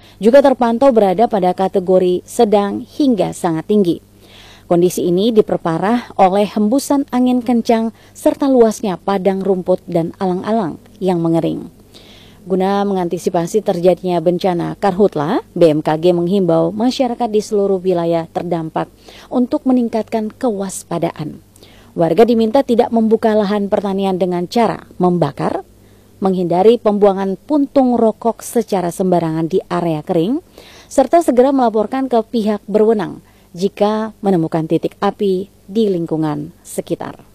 juga terpantau berada pada kategori sedang hingga sangat tinggi. Kondisi ini diperparah oleh hembusan angin kencang serta luasnya padang rumput dan alang-alang yang mengering. Guna mengantisipasi terjadinya bencana karhutla, BMKG menghimbau masyarakat di seluruh wilayah terdampak untuk meningkatkan kewaspadaan. Warga diminta tidak membuka lahan pertanian dengan cara membakar, menghindari pembuangan puntung rokok secara sembarangan di area kering, serta segera melaporkan ke pihak berwenang jika menemukan titik api di lingkungan sekitar.